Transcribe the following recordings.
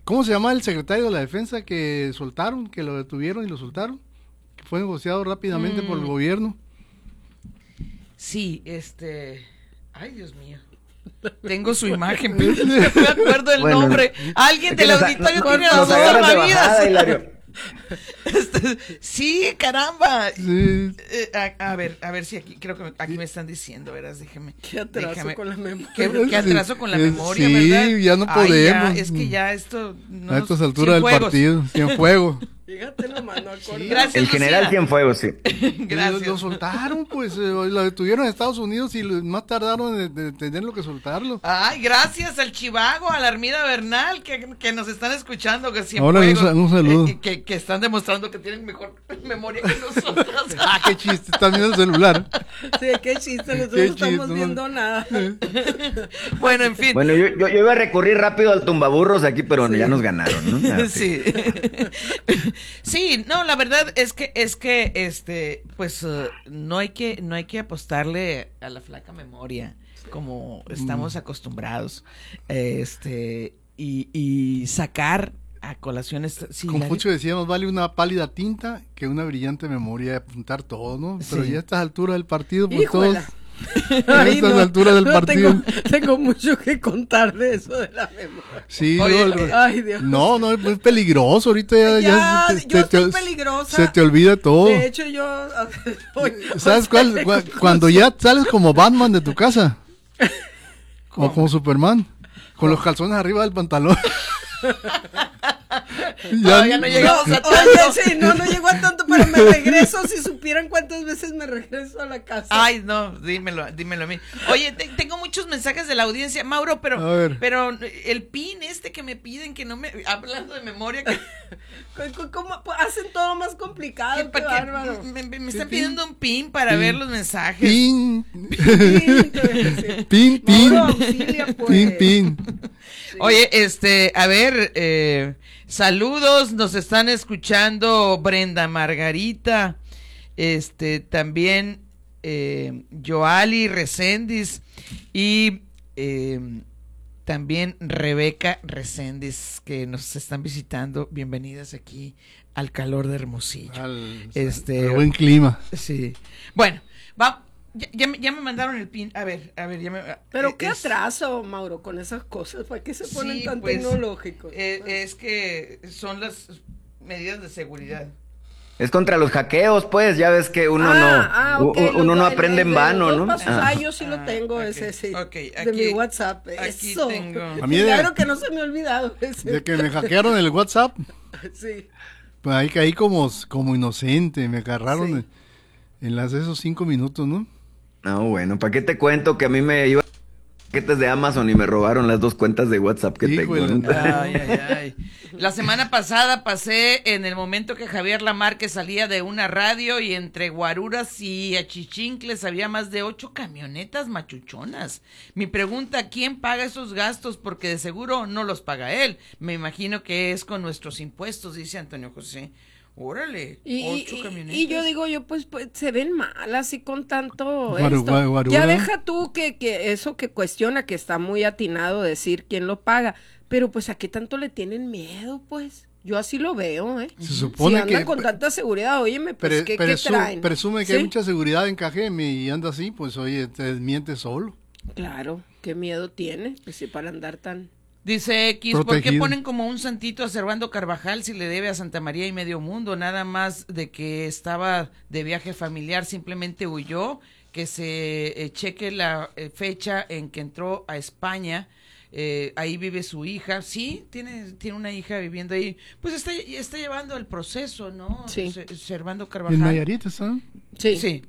¿Cómo se llama el secretario de la defensa que soltaron, que lo detuvieron y lo soltaron? Que fue negociado rápidamente por el gobierno. Sí, ay, Dios mío. Tengo su imagen, pero no me acuerdo el nombre. Alguien del auditorio tiene las dos salvavidas. Sí, caramba. Sí. A ver si aquí, creo que aquí me están diciendo, verás, déjame. Qué atraso con la memoria. Qué atraso con la memoria, sí, ¿verdad? Sí, ya no podemos. Es que ya esto... No, a estas alturas del partido, Cienfuegos. Fíjate nomás, no acuerdo. Gracias, el general Cienfuegos, sí. Gracias. Lo soltaron, pues, lo detuvieron en Estados Unidos y más tardaron de tenerlo que soltarlo. Ay, gracias al Chivago, a la Armida Bernal, que nos están escuchando, que ahora un saludo. Que están demostrando que tienen mejor memoria que nosotros. Qué chiste, están viendo el celular. Sí, qué chiste, nosotros no estamos viendo nada. Bueno, en fin. Bueno, yo iba a recurrir rápido al tumbaburros aquí, pero ya nos ganaron, ¿no? Sí. Sí, no, la verdad es que pues no hay que apostarle a la flaca memoria como estamos acostumbrados. Y sacar a colaciones. Sí, Confucio decía, nos vale una pálida tinta que una brillante memoria de apuntar todo, ¿no? Pero ya a estas alturas del partido, pues ¡híjola! todos... A estas alturas del partido. Tengo mucho que contar de eso de la memoria. Sí, ay, Dios. No, es peligroso. Ahorita ya yo estoy peligrosa. Se te olvida todo. De hecho, yo... ¿Sabes cuál? Cuando ya sales como Batman de tu casa. O como Superman. Con los calzones arriba del pantalón. Ya no llegamos a tanto. Oye, sí, no llegó a tanto, pero me regreso. Si supieran cuántas veces me regreso a la casa. Ay, no, dímelo a mí. Oye, tengo muchos mensajes de la audiencia, Mauro, pero el pin que me piden, que no me, hablando de memoria, que ¿cómo hacen todo más complicado? Qué bárbaro. Me están pidiendo un pin para ver los mensajes. Pin. Pin. Oye, a ver, saludos, nos están escuchando Brenda Margarita, también Joali Reséndiz y también Rebeca Reséndiz, que nos están visitando. Bienvenidas aquí al calor de Hermosillo. Al buen clima. Sí. Bueno, ya me mandaron el pin. A ver, ya me... Pero qué atraso, Mauro, con esas cosas. ¿Para qué se ponen tan tecnológicos? Es que son las medidas de seguridad. Es contra los hackeos, pues, ya ves que uno no aprende en vano, ¿no? Yo sí lo tengo, ese sí. Okay, de mi WhatsApp. Aquí eso. tengo. A mí claro que no se me ha olvidado ese. De que me hackearon el WhatsApp. Sí. Pues ahí caí como inocente. Me agarraron en esos 5 minutos, ¿no? No, bueno, ¿para qué te cuento que a mí me iban paquetes de Amazon y me robaron las 2 cuentas de WhatsApp que tengo? Ay. La semana pasada pasé en el momento que Javier Lamarque salía de una radio y entre guaruras y achichincles había más de 8 camionetas machuchonas. Mi pregunta, ¿quién paga esos gastos? Porque de seguro no los paga él. Me imagino que es con nuestros impuestos, dice Antonio José. Órale, 8 camionetas. Y yo digo, pues se ven mal así con tanto Guarura. Ya deja tú que eso que cuestiona, que está muy atinado decir quién lo paga, pero pues a qué tanto le tienen miedo, pues. Yo así lo veo, Se supone si andan que con tanta seguridad, óyeme, pues ¿qué traen? Presume que hay mucha seguridad en KGM y anda así, pues oye, te desmiente solo. Claro, qué miedo tiene, pues si para andar tan... Dice X, ¿por qué ponen como un santito a Servando Carvajal si le debe a Santa María y medio mundo? Nada más de que estaba de viaje familiar, simplemente huyó, que se cheque la fecha en que entró a España, ahí vive su hija, sí, tiene una hija viviendo ahí, pues está llevando el proceso, ¿no? Sí. Servando Carvajal. ¿En Nayarit está? Sí. Sí,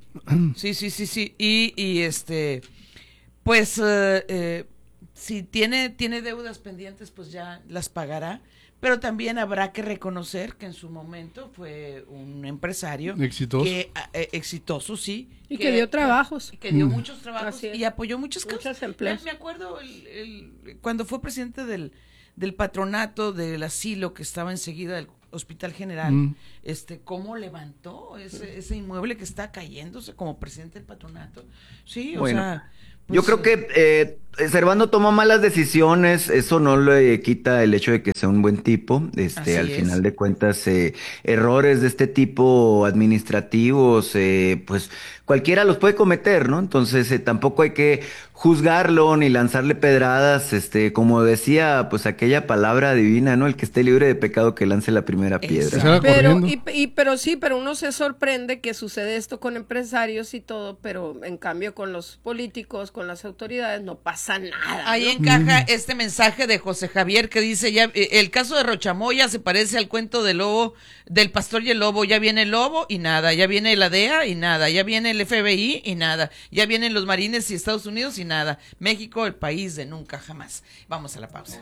y pues... si tiene deudas pendientes, pues ya las pagará, pero también habrá que reconocer que en su momento fue un empresario exitoso, sí, y que dio trabajos, que dio muchos trabajos y apoyó muchos empleos. Me acuerdo cuando fue presidente del patronato del asilo que estaba enseguida del Hospital General, cómo levantó ese inmueble que está cayéndose como presidente del patronato, sí, o sea, Yo creo que Servando tomó malas decisiones, eso no le quita el hecho de que sea un buen tipo. Así Al es. final de cuentas, errores de este tipo administrativos, pues cualquiera los puede cometer, ¿no? Entonces, tampoco hay que juzgarlo ni lanzarle pedradas, como decía, pues aquella palabra divina, ¿no? El que esté libre de pecado que lance la primera piedra. Que salga Pero, corriendo. pero uno se sorprende que sucede esto con empresarios y todo, pero en cambio con los políticos, con las autoridades, no pasa nada. Ahí ¿no? encaja este mensaje de José Javier que dice, ya el caso de Rochamoya se parece al cuento del lobo, del pastor y el lobo. Ya viene el lobo y nada, ya viene la DEA y nada, ya viene el FBI y nada, ya vienen los marines y Estados Unidos y nada. México, el país de nunca jamás. Vamos a la pausa.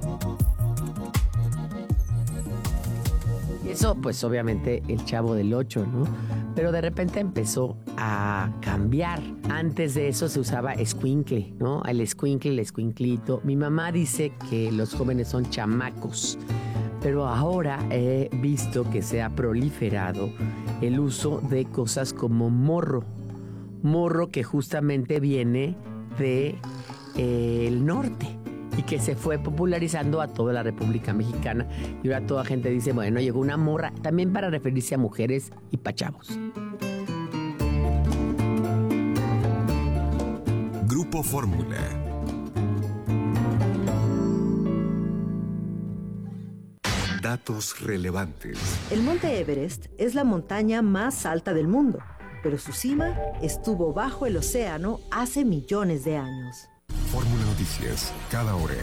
Y eso, pues obviamente, el Chavo del 8, ¿no? Pero de repente empezó a cambiar. Antes de eso se usaba escuincle, ¿no? El escuincle, el escuinclito. Mi mamá dice que los jóvenes son chamacos. Pero ahora he visto que se ha proliferado el uso de cosas como morro. Morro que justamente viene de el norte y que se fue popularizando a toda la República Mexicana, y ahora toda gente dice, bueno, llegó una morra, también para referirse a mujeres y pa' chavos. Grupo Fórmula. Datos relevantes. El Monte Everest es la montaña más alta del mundo, pero su cima estuvo bajo el océano hace millones de años. Fórmula Noticias, cada hora.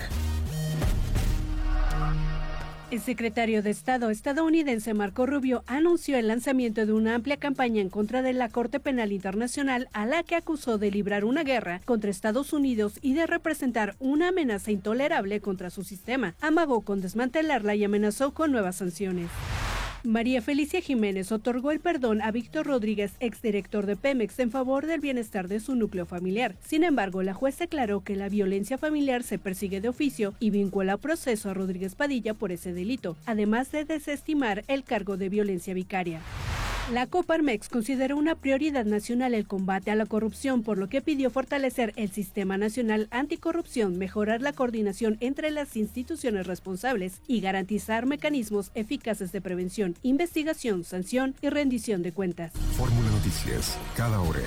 El secretario de Estado estadounidense Marco Rubio anunció el lanzamiento de una amplia campaña en contra de la Corte Penal Internacional, a la que acusó de librar una guerra contra Estados Unidos y de representar una amenaza intolerable contra su sistema. Amagó con desmantelarla y amenazó con nuevas sanciones. María Felicia Jiménez otorgó el perdón a Víctor Rodríguez, exdirector de Pemex, en favor del bienestar de su núcleo familiar. Sin embargo, la juez declaró que la violencia familiar se persigue de oficio y vincula a proceso a Rodríguez Padilla por ese delito, además de desestimar el cargo de violencia vicaria. La Coparmex consideró una prioridad nacional el combate a la corrupción, por lo que pidió fortalecer el Sistema Nacional Anticorrupción, mejorar la coordinación entre las instituciones responsables y garantizar mecanismos eficaces de prevención, investigación, sanción y rendición de cuentas. Fórmula Noticias, cada hora.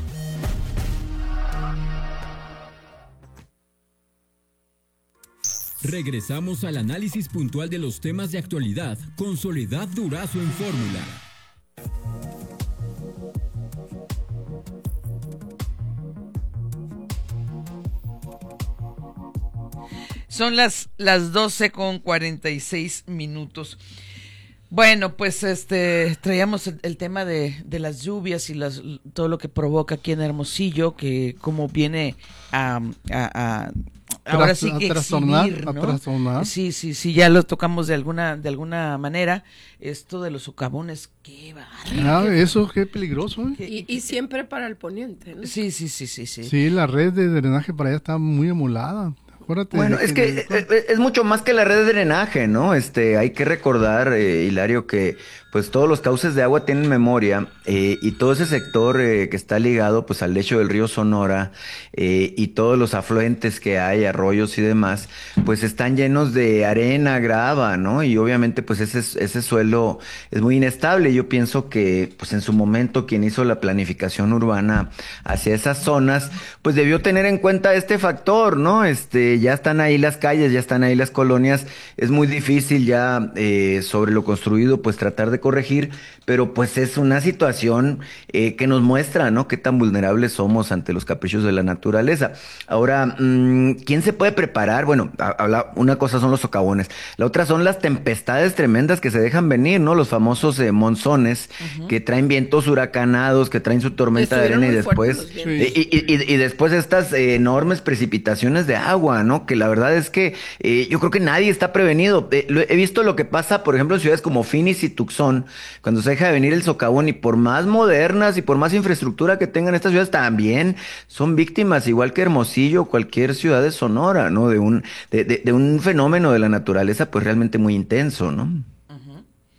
Regresamos al análisis puntual de los temas de actualidad con Soledad Durazo en Fórmula. Son las 12:46. Bueno, pues traíamos el tema de las lluvias y todo lo que provoca aquí en Hermosillo, que como viene ahora sí que exhibir, ¿no? trastornar. Sí, ya lo tocamos de alguna manera. Esto de los socavones, qué bárbaro. Eso qué peligroso, ¿eh? Y siempre para el poniente, ¿no? Sí. Sí, la red de drenaje para allá está muy emulada. Acuérdate Bueno, es que es mucho más que la red de drenaje, ¿no? Hay que recordar, Hilario, que pues todos los cauces de agua tienen memoria, y todo ese sector que está ligado pues al lecho del río Sonora, y todos los afluentes que hay, arroyos y demás, pues están llenos de arena, grava, ¿no? Y obviamente pues ese suelo es muy inestable. Yo pienso que pues en su momento quien hizo la planificación urbana hacia esas zonas, pues debió tener en cuenta este factor, ¿no? Ya están ahí las calles, ya están ahí las colonias, es muy difícil ya sobre lo construido pues tratar de corregir, pero pues es una situación que nos muestra, ¿no? Qué tan vulnerables somos ante los caprichos de la naturaleza. Ahora, ¿quién se puede preparar? Bueno, una cosa son los socavones, la otra son las tempestades tremendas que se dejan venir, ¿no? Los famosos monzones, que traen vientos huracanados, que traen su tormenta de arena y después y después estas enormes precipitaciones de agua, ¿no? Que la verdad es que yo creo que nadie está prevenido. He visto lo que pasa, por ejemplo, en ciudades como Phoenix y Tucson, cuando se deja de venir el socavón, y por más modernas y por más infraestructura que tengan estas ciudades, también son víctimas, igual que Hermosillo, cualquier ciudad de Sonora, ¿no? De un fenómeno de la naturaleza, pues realmente muy intenso, ¿no?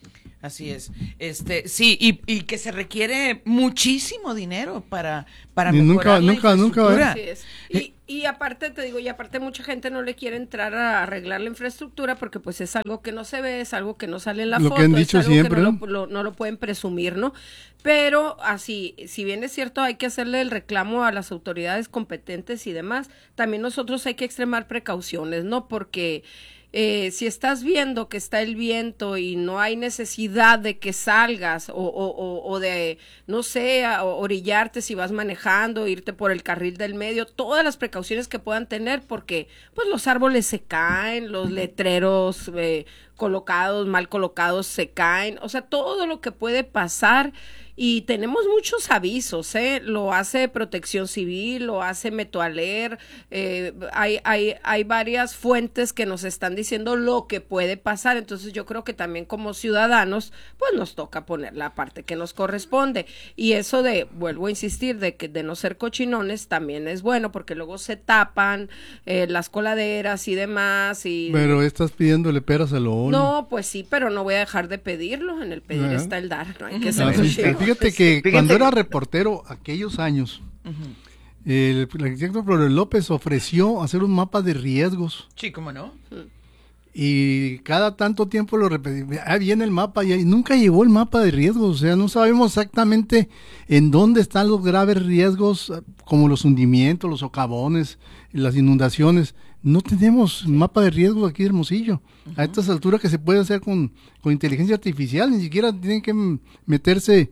Así es. Sí, y que se requiere muchísimo dinero para Y mejorar la nunca infraestructura. Así es. Y aparte te digo, mucha gente no le quiere entrar a arreglar la infraestructura porque pues es algo que no se ve, es algo que no sale en la Lo foto, que han dicho es algo siempre, que ¿no? no lo pueden presumir, ¿no? Pero así, si bien es cierto, hay que hacerle el reclamo a las autoridades competentes y demás, también nosotros hay que extremar precauciones, ¿no? Porque si estás viendo que está el viento y no hay necesidad de que salgas o de, no sé, orillarte si vas manejando, irte por el carril del medio, todas las precauciones que puedan tener, porque pues los árboles se caen, los letreros mal colocados se caen, o sea, todo lo que puede pasar. Y tenemos muchos avisos, lo hace Protección Civil, lo hace Metualer, hay varias fuentes que nos están diciendo lo que puede pasar, entonces yo creo que también como ciudadanos, pues nos toca poner la parte que nos corresponde, y eso vuelvo a insistir, de no ser cochinones también es bueno, porque luego se tapan las coladeras y demás, Pero estás pidiéndole peras al olmo. No, pues sí, pero no voy a dejar de pedirlo, en el pedir está el dar, no hay que ser Sí, cochino. fíjate que cuando era reportero aquellos años, el arquitecto Flores López ofreció hacer un mapa de riesgos. Sí, ¿cómo no? Y cada tanto tiempo lo repetía, viene el mapa, y nunca llegó el mapa de riesgos, o sea, no sabemos exactamente en dónde están los graves riesgos, como los hundimientos, los socavones, las inundaciones. No tenemos mapa de riesgos aquí de Hermosillo. A estas alturas que se puede hacer con inteligencia artificial, ni siquiera tienen que meterse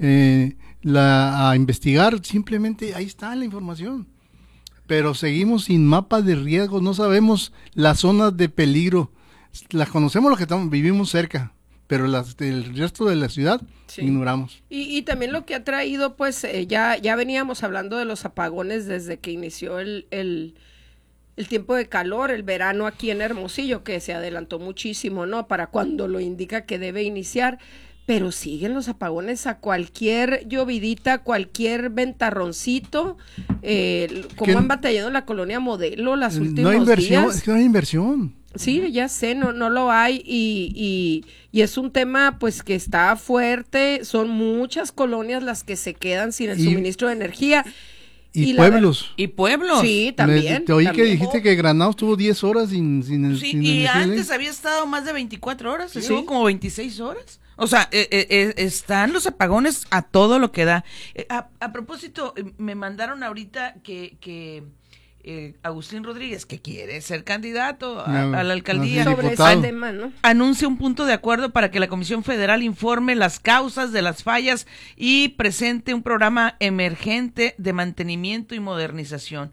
a investigar, simplemente ahí está la información. Pero seguimos sin mapa de riesgo, no sabemos las zonas de peligro, las conocemos los que vivimos cerca, pero el resto de la ciudad ignoramos. Y también lo que ha traído, pues ya veníamos hablando de los apagones desde que inició el tiempo de calor, el verano aquí en Hermosillo, que se adelantó muchísimo, ¿no? Para cuando lo indica que debe iniciar. Pero siguen los apagones a cualquier llovidita, cualquier ventarroncito, como han batallado en la colonia Modelo las últimos no hay inversión, días. Es que no hay inversión. Sí, ya sé, no lo hay y es un tema pues que está fuerte, son muchas colonias las que se quedan sin el suministro de energía. Y pueblos. Y pueblos. Sí, también. Te oí también. que dijiste que Granados estuvo 10 horas sin Sí, sin y energía. antes había estado más de 24 horas, Sí. estuvo como 26 horas. O sea, están los apagones a todo lo que da. A propósito, me mandaron ahorita que Agustín Rodríguez, que quiere ser candidato a la alcaldía, Sobre ese tema, ¿no? anuncia un punto de acuerdo para que la Comisión Federal informe las causas de las fallas y presente un programa emergente de mantenimiento y modernización.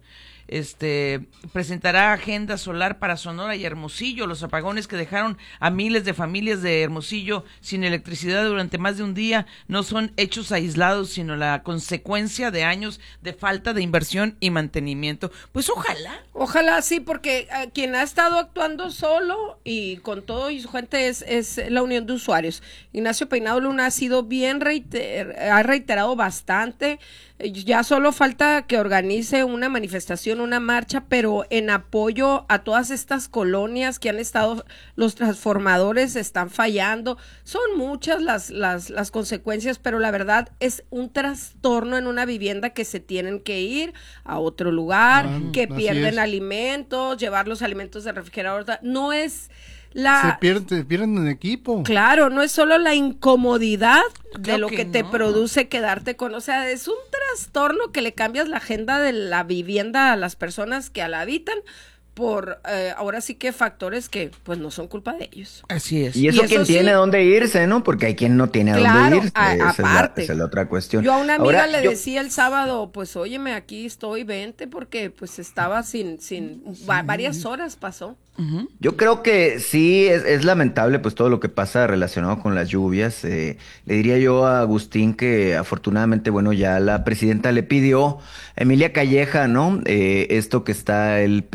Presentará agenda solar para Sonora y Hermosillo, los apagones que dejaron a miles de familias de Hermosillo sin electricidad durante más de un día no son hechos aislados, sino la consecuencia de años de falta de inversión y mantenimiento. Pues ojalá Sí, porque quien ha estado actuando solo y con todo y su gente es la Unión de Usuarios. Ignacio Peinado Luna ha sido ha reiterado bastante. Ya solo falta que organice una manifestación, una marcha, pero en apoyo a todas estas colonias que han estado, los transformadores están fallando. Son muchas las consecuencias, pero la verdad es un trastorno en una vivienda que se tienen que ir a otro lugar, que pierden alimentos, llevar los alimentos de refrigerador. No es... Se pierden en equipo. Claro, no es solo la incomodidad de lo que no. te produce quedarte con, o sea, es un trastorno que le cambias la agenda de la vivienda a las personas que la habitan por ahora sí que factores que pues no son culpa de ellos. Así es. Y eso quien tiene a dónde irse, ¿no? Porque hay quien no tiene a dónde irse. Aparte. Esa es la otra cuestión. Yo a una amiga Ahora, le decía el sábado, pues óyeme, aquí estoy, vente, porque pues estaba sin varias horas pasó. Yo creo que sí es lamentable pues todo lo que pasa relacionado con las lluvias. Le diría yo a Agustín que afortunadamente, bueno, ya la presidenta le pidió a Emilia Calleja, ¿no? Esto que está él preguntando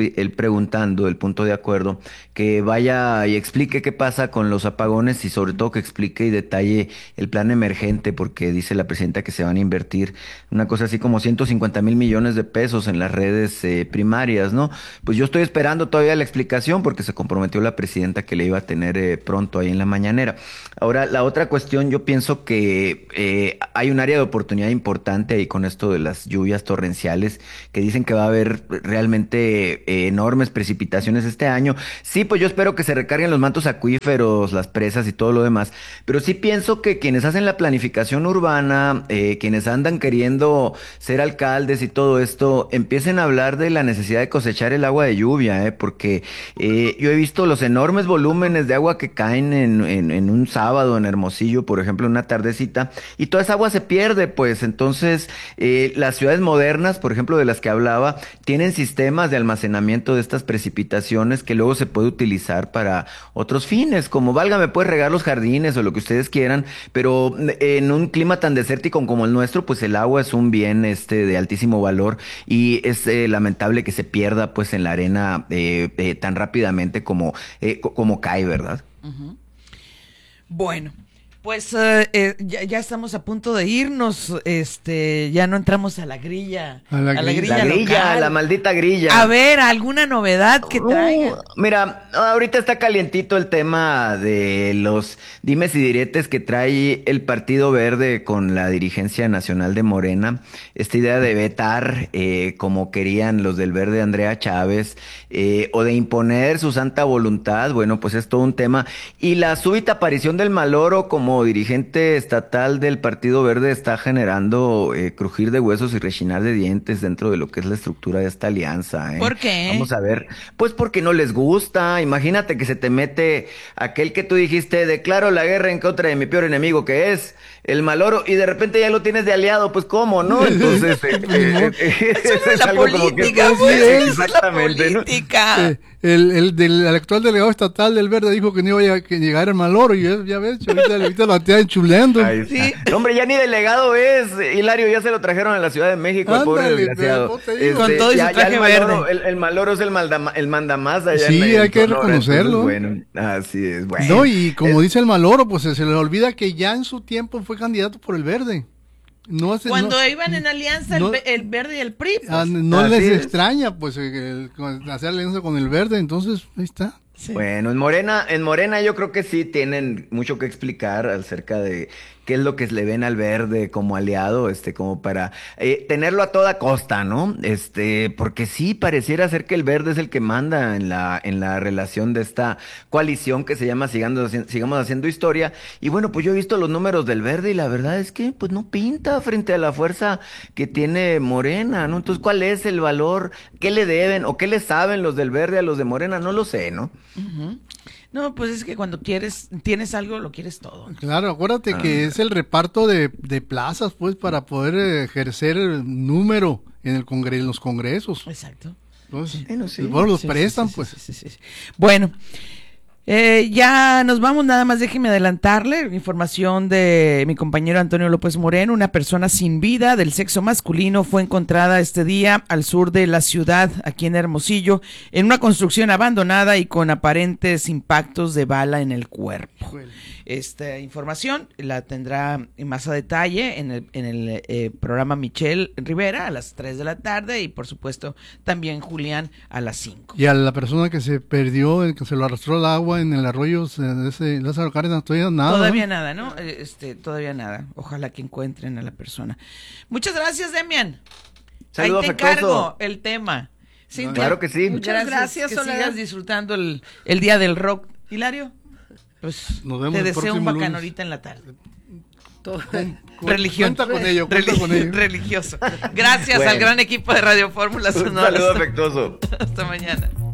preguntando, el punto de acuerdo, que vaya y explique qué pasa con los apagones y sobre todo que explique y detalle el plan emergente, porque dice la presidenta que se van a invertir una cosa así como 150 mil millones de pesos en las redes primarias, ¿no? Pues yo estoy esperando todavía la explicación porque se comprometió la presidenta que le iba a tener pronto ahí en la mañanera. Ahora, la otra cuestión, yo pienso que hay un área de oportunidad importante ahí con esto de las lluvias torrenciales, que dicen que va a haber realmente enormes precipitaciones este año. Sí, pues yo espero que se recarguen los mantos acuíferos, las presas y todo lo demás, pero sí pienso que quienes hacen la planificación urbana, quienes andan queriendo ser alcaldes y todo esto, empiecen a hablar de la necesidad de cosechar el agua de lluvia, porque yo he visto los enormes volúmenes de agua que caen en un sábado en Hermosillo, por ejemplo, en una tardecita, y toda esa agua se pierde, pues. Entonces las ciudades modernas, por ejemplo, de las que hablaba, tienen sistemas de almacenamiento de estas precipitaciones que luego se puede utilizar para otros fines, como válgame, puedes regar los jardines o lo que ustedes quieran, pero en un clima tan desértico como el nuestro, pues el agua es un bien de altísimo valor y es lamentable que se pierda pues en la arena tan rápidamente como cae, ¿verdad? Uh-huh. Bueno, pues ya estamos a punto de irnos, ya no entramos a la grilla. A la grilla, la maldita grilla. A ver, ¿alguna novedad que traiga? Mira, ahorita está calientito el tema de los dimes y diretes que trae el Partido Verde con la dirigencia nacional de Morena. Esta idea de vetar, como querían los del Verde Andrea Chávez, o de imponer su santa voluntad, bueno, pues es todo un tema. Y la súbita aparición del Maloro como dirigente estatal del Partido Verde está generando crujir de huesos y rechinar de dientes dentro de lo que es la estructura de esta alianza. ¿Por qué? Vamos a ver. Pues porque no les gusta. Imagínate que se te mete aquel que tú dijiste, declaro la guerra en contra de mi peor enemigo, que es el Maloro, y de repente ya lo tienes de aliado, pues ¿cómo, no? Entonces eso es la política, pues. Exactamente, ¿no? El actual delegado estatal del Verde dijo que no iba a llegar el Maloro, y ya ves, ahorita lo están chuleando. Sí. No, hombre, ya ni delegado es, Hilario, ya se lo trajeron a la Ciudad de México, el pobre desgraciado. Con todo y su traje verde. El Maloro es el mandamás allá. Sí, hay que reconocerlo. Bueno, así es, bueno. No, y como dice el Maloro, pues se le olvida que ya en su tiempo fue candidato por el Verde. Cuando iban en alianza el Verde y el PRI, pues. No les extraña pues hacer alianza con el Verde, entonces ahí está. Sí. Bueno, en Morena yo creo que sí tienen mucho que explicar acerca de qué es lo que le ven al Verde como aliado, como para tenerlo a toda costa, ¿no? Porque sí pareciera ser que el Verde es el que manda en la relación de esta coalición que se llama Sigamos Haciendo Historia. Y bueno, pues yo he visto los números del Verde y la verdad es que pues no pinta frente a la fuerza que tiene Morena, ¿no? Entonces, ¿cuál es el valor? ¿Qué le deben o qué le saben los del Verde a los de Morena? No lo sé, ¿no? Uh-huh. No, pues es que cuando tienes algo, lo quieres todo. Claro, acuérdate que es el reparto de plazas, pues, para poder ejercer el número en los congresos. Exacto. Entonces, sí. Bueno, los prestan, pues. Sí. Bueno, ya nos vamos, nada más déjeme adelantarle información de mi compañero Antonio López Moreno. Una persona sin vida del sexo masculino fue encontrada este día al sur de la ciudad, aquí en Hermosillo, en una construcción abandonada y con aparentes impactos de bala en el cuerpo. Esta información la tendrá más a detalle en el programa Michelle Rivera a las 3 de la tarde y por supuesto también Julián a las 5. Y a la persona que se perdió, que se lo arrastró el agua en el arroyo de Lázaro Cárdenas, todavía nada. Todavía nada, ¿no? Todavía nada. Ojalá que encuentren a la persona. Muchas gracias, Demian. Saludos. Ahí te encargo el tema. Cintia, claro que sí. Muchas gracias. Que sigas disfrutando el Día del Rock. Hilario, pues nos vemos, te deseo un bacanorita en la tarde. Religión. Cuenta con ello. Religioso. Gracias al gran equipo de Radio Fórmula Sonora. Un saludo afectuoso. Hasta mañana.